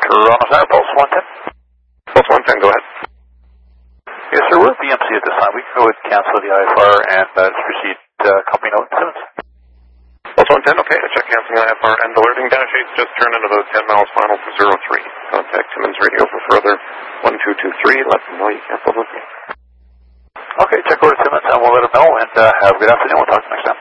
Toronto Center, Pulse 110. Pulse 110, go ahead. Yes, sir, we're BMC at this time. We can go ahead and cancel the IFR and just proceed company note Simmons. Pulse 110, okay, check canceling IFR and alerting dash 8, just turn into about 10 miles final to 03. Contact Simmons Radio for further 1223, let them know you canceled with me. Okay, check over to Simmons and we'll let them know, and have a good afternoon. We'll talk to you next time.